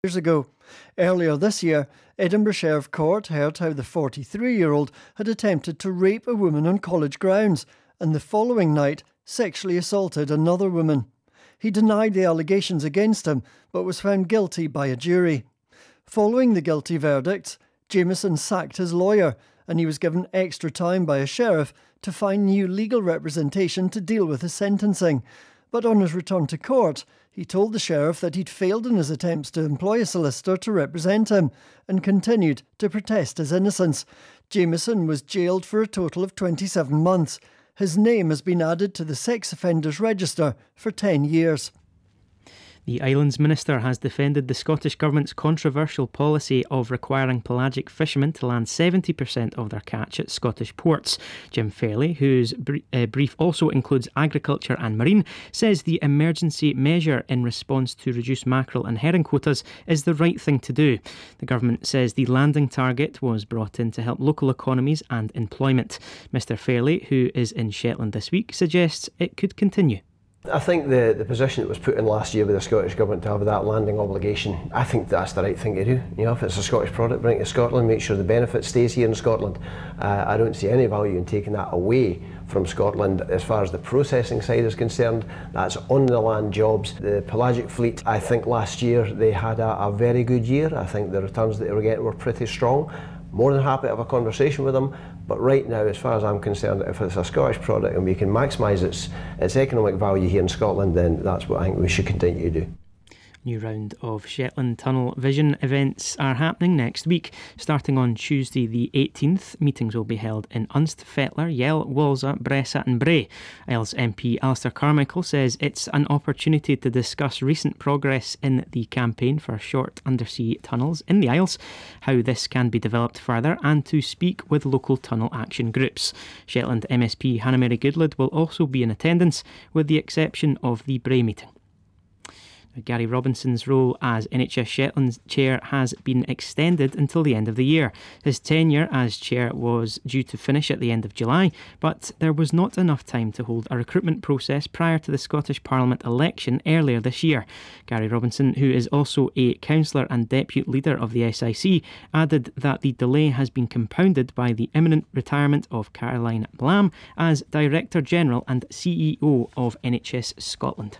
years ago. Earlier this year, Edinburgh Sheriff Court heard how the 43-year-old had attempted to rape a woman on college grounds and the following night sexually assaulted another woman. He denied the allegations against him but was found guilty by a jury. Following the guilty verdicts, Jamieson sacked his lawyer and he was given extra time by a sheriff to find new legal representation to deal with his sentencing. But on his return to court, he told the sheriff that he'd failed in his attempts to employ a solicitor to represent him and continued to protest his innocence. Jamieson was jailed for a total of 27 months. His name has been added to the sex offenders register for 10 years. The Islands Minister has defended the Scottish Government's controversial policy of requiring pelagic fishermen to land 70% of their catch at Scottish ports. Jim Fairley, whose brief also includes agriculture and marine, says the emergency measure in response to reduced mackerel and herring quotas is the right thing to do. The government says the landing target was brought in to help local economies and employment. Mr Fairley, who is in Shetland this week, suggests it could continue. I think the position that was put in last year with the Scottish Government to have that landing obligation, I think that's the right thing to do. You know, if it's a Scottish product, bring it to Scotland, make sure the benefit stays here in Scotland. I don't see any value in taking that away from Scotland. As far as the processing side is concerned, that's on the land jobs. The pelagic fleet, I think last year they had a very good year. I think the returns that they were getting were pretty strong. More than happy to have a conversation with them, but right now, as far as I'm concerned, if it's a Scottish product and we can maximise its economic value here in Scotland, then that's what I think we should continue to do. New round of Shetland Tunnel Vision events are happening next week. Starting on Tuesday the 18th, meetings will be held in Unst, Fettler, Yell, Walsall, Bressa and Bray. Isles MP Alistair Carmichael says it's an opportunity to discuss recent progress in the campaign for short undersea tunnels in the Isles, how this can be developed further, and to speak with local tunnel action groups. Shetland MSP Hannah Mary Goodlad will also be in attendance, with the exception of the Bray meeting. Gary Robinson's role as NHS Shetland chair has been extended until the end of the year. His tenure as chair was due to finish at the end of July, but there was not enough time to hold a recruitment process prior to the Scottish Parliament election earlier this year. Gary Robinson, who is also a councillor and deputy leader of the SIC, added that the delay has been compounded by the imminent retirement of Caroline Blam as Director General and CEO of NHS Scotland.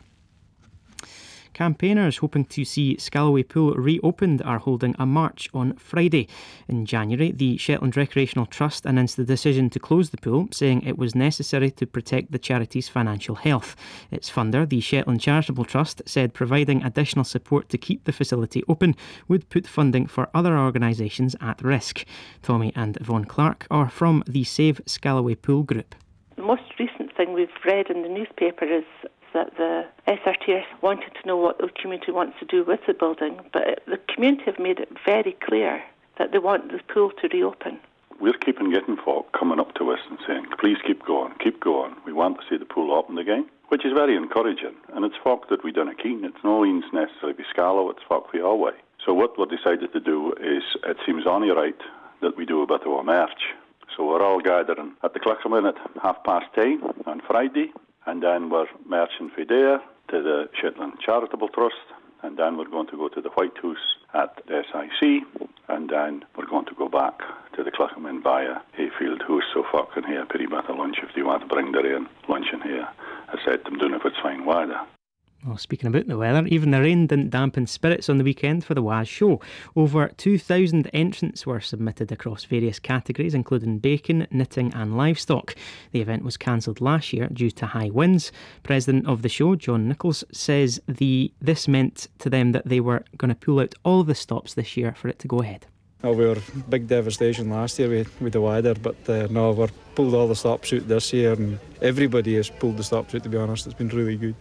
Campaigners hoping to see Scalloway Pool reopened are holding a march on Friday. In January, the Shetland Recreational Trust announced the decision to close the pool, saying it was necessary to protect the charity's financial health. Its funder, the Shetland Charitable Trust, said providing additional support to keep the facility open would put funding for other organisations at risk. Tommy and Yvonne Clark are from the Save Scalloway Pool group. The most recent thing we've read in the newspaper is that the SRTS wanted to know what the community wants to do with the building, but the community have made it very clear that they want the pool to reopen. We're keeping getting folk coming up to us and saying, please keep going, we want to see the pool opened again, which is very encouraging, and it's folk that we don't keen. It's no means necessarily be Scallow, it's folk we all way. So what we decided to do is, it seems only right that we do a bit of a march. So we're all gathering at the Clackaman at 10:30 on Friday, and then we're marching from there to the Shetland Charitable Trust, and then we're going to go to the White House at the SIC, and then we're going to go back to the Clackaman via Hayfield House, so folk can have a pretty bit of lunch if they want to bring their own lunch in here. I said to them, don't know if it's fine weather. Well, speaking about the weather, even the rain didn't dampen spirits on the weekend for the WAS show. Over 2,000 entrants were submitted across various categories, including bacon, knitting and livestock. The event was cancelled last year due to high winds. President of the show, John Nichols, says this meant to them that they were going to pull out all of the stops this year for it to go ahead. We were big devastation last year with the weather, but no, we've pulled all the stops out this year, and everybody has pulled the stops out, to be honest. It's been really good.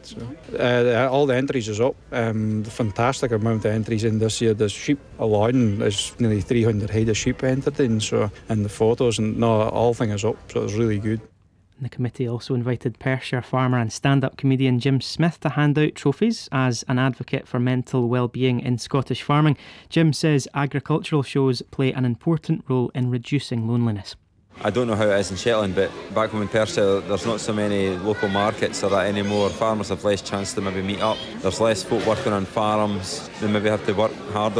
So all the entries is up. The fantastic amount of entries in this year. The sheep alone is nearly 300 head of sheep entered in, so, and the photos, and no, all thing is up, so it's really good. The committee also invited Perthshire farmer and stand-up comedian Jim Smith to hand out trophies as an advocate for mental well-being in Scottish farming. Jim says agricultural shows play an important role in reducing loneliness. I don't know how it is in Shetland, but back home in Perthshire there's not so many local markets or that anymore. Farmers have less chance to maybe meet up. There's less folk working on farms. They maybe have to work harder